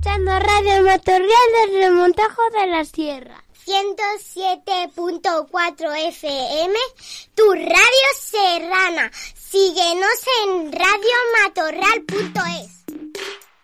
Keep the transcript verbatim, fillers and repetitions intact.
escuchando Radio Matorral del Remontajo de la Sierra. ciento siete punto cuatro F M, tu radio serrana. Síguenos en radio matorral punto es.